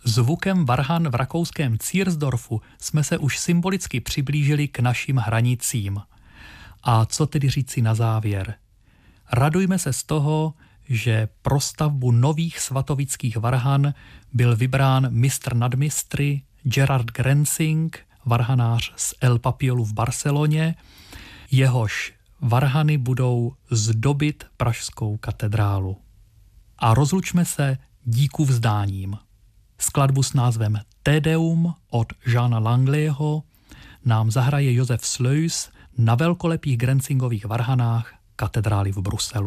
Zvukem varhan v rakouském Ziersdorfu jsme se už symbolicky přiblížili k našim hranicím. A co tedy říci na závěr? Radujme se z toho, že pro stavbu nových svatovických varhan byl vybrán mistr nad mistry Gerard Grensing, varhanář z El Papiolu v Barceloně, jehož varhany budou zdobit pražskou katedrálu. A rozlučme se díku vzdáním. Skladbu s názvem Te Deum od Jeana Langleyho nám zahraje Josef Sleus na velkolepých Grenzingových varhanách katedrály v Bruselu.